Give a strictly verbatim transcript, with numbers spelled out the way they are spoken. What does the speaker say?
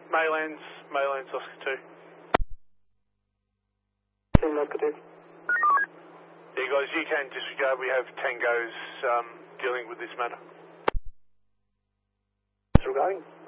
Maylands, Maylands Oscar two. Team Oscar two. Yeah, guys, you can disregard. We have Tangos um, dealing with this matter. Disregarding.